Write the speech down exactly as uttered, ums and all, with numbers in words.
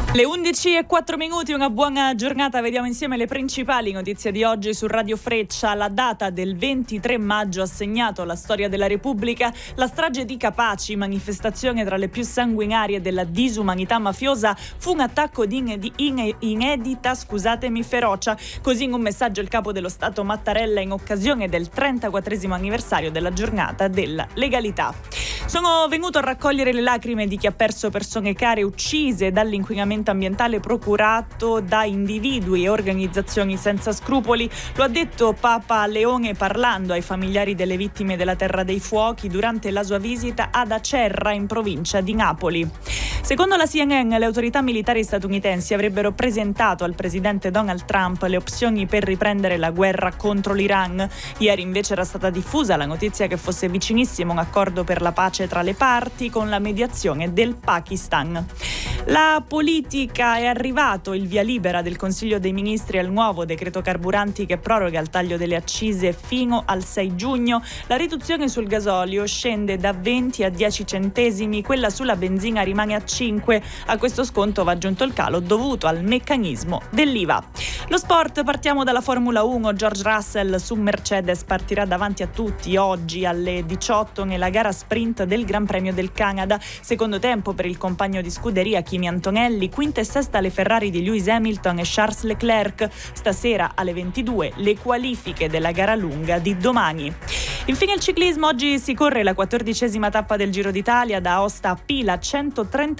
Le undici e quattro minuti, una buona giornata. Vediamo insieme le principali notizie di oggi su Radio Freccia. La data del ventitré maggio ha segnato la storia della Repubblica. La strage di Capaci, manifestazione tra le più sanguinarie della disumanità mafiosa, fu un attacco di in- in- inedita, scusatemi, ferocia. Così in un messaggio il capo dello Stato Mattarella in occasione del trentaquattresimo anniversario della giornata della legalità. Sono venuto a raccogliere le lacrime di chi ha perso persone care uccise dall'inquinamento ambientale procurato da individui e organizzazioni senza scrupoli. Lo ha detto Papa Leone parlando ai familiari delle vittime della Terra dei Fuochi durante la sua visita ad Acerra in provincia di Napoli. Secondo la C N N, le autorità militari statunitensi avrebbero presentato al presidente Donald Trump le opzioni per riprendere la guerra contro l'Iran. Ieri invece era stata diffusa la notizia che fosse vicinissimo un accordo per la pace tra le parti con la mediazione del Pakistan. La politica è arrivato il via libera del Consiglio dei Ministri al nuovo decreto carburanti che proroga il taglio delle accise fino al sei giugno. La riduzione sul gasolio scende da venti a dieci centesimi, quella sulla benzina rimane a cinque. A questo sconto va aggiunto il calo dovuto al meccanismo dell'I V A. Lo sport, partiamo dalla Formula uno. George Russell su Mercedes partirà davanti a tutti oggi alle diciotto nella gara sprint del Gran Premio del Canada. Secondo tempo per il compagno di scuderia Kimi Antonelli, quinta e sesta le Ferrari di Lewis Hamilton e Charles Leclerc. Stasera alle ventidue le qualifiche della gara lunga di domani. Infine il ciclismo, oggi si corre la quattordicesima tappa del Giro d'Italia da Aosta a Pila, centotrenta